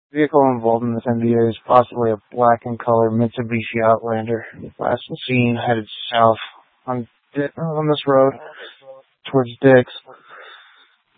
Vehicle involved in this NDA is possibly a black in color Mitsubishi Outlander. Last seen headed south on this road towards Dix.